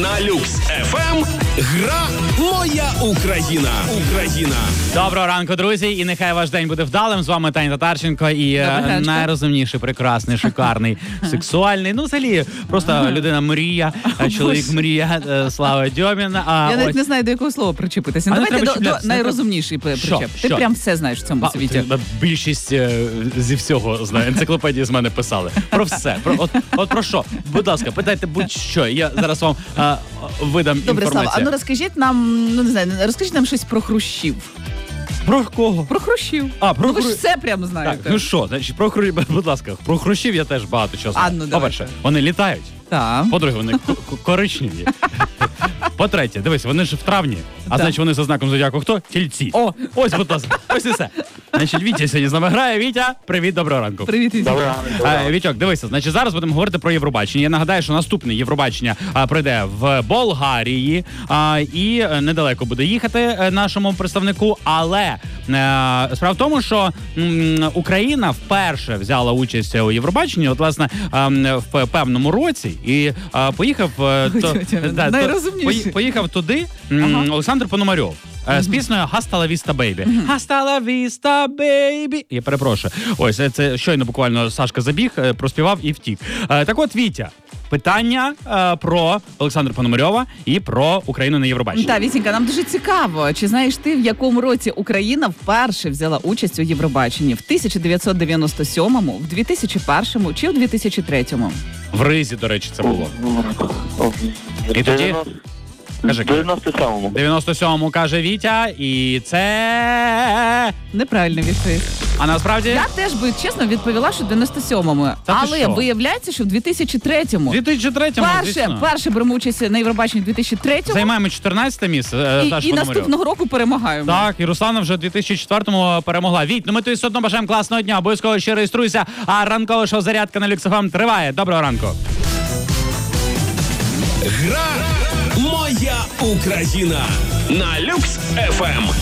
На Люкс ФМ гра «Моя Україна». Доброго ранку, друзі, і нехай ваш день буде вдалим. З вами Таня Татарченко і найрозумніший, прекрасний, шикарний, сексуальний. Ну, взагалі, просто людина мрія, чоловік мрія, Слава Дьомін. Я навіть не знаю, до якого слова причепитися. Давайте до найрозумніший причеп. Ти прям все знаєш в цьому світі. Більшість зі всього знає. Енциклопедії з мене писали. Про все. От про що? Будь ласка, питайте будь-що. Я зараз вам видам Добре, інформацію. Слава, а ну розкажіть нам, ну не знаю, розкажіть нам щось про хрущів. Про кого? Про хрущів. Про ви ж все прямо знаєте. Так, ну що, значить, будь ласка, про хрущів я теж багато чого знаю. Ну, по-перше, вони літають. Так. По-друге, вони коричневі. По-третє, дивись, вони ж в травні, а значить вони за знаком зодіаку хто? Тільці. Ось, будь ласка, ось і все. Значить, Вітя сьогодні з нами грає. Вітя, привіт, доброго ранку. Привіт, Вітя. Вітьок, дивися, значить, зараз будемо говорити про Євробачення. Я нагадаю, що наступне Євробачення пройде в Болгарії і недалеко буде їхати нашому представнику, але справа в тому, що Україна вперше взяла участь у Євробаченні, от, власне, в певному році, і поїхав туди Олександр Пономарьов. З піснею «Hasta la vista, baby». «Hasta la vista, baby». Я перепрошую. Ось, це щойно буквально Сашка забіг, проспівав і втік. Так от, Вітя, питання про Олександра Пономарьова і про Україну на Євробаченні. Так, Вітенька, нам дуже цікаво, чи знаєш ти, в якому році Україна вперше взяла участь у Євробаченні? В 1997-му, в 2001-му чи в 2003-му? В Ризі, до речі, це було. І тоді... Кажи, 97-му. 97-му, каже Вітя, і це... Неправильно відповідь. А насправді... Я теж би, чесно, відповіла, що в 97-му. Але виявляється, що в 2003-му. 2003-му, звісно. Перше беремо участь на Євробаченні в 2003-му. Займаємо 14-те місце. І наступного року перемагаємо. Так, і Руслана вже в 2004-му перемогла. Віть, ну ми тобі все одно бажаємо класного дня. Обов'язково ще реєструйся. А ранкове шоу «Зарядка» на Люкс ФМ триває. Доброго ранку. Гра «Моя Україна» на Люкс ФМ.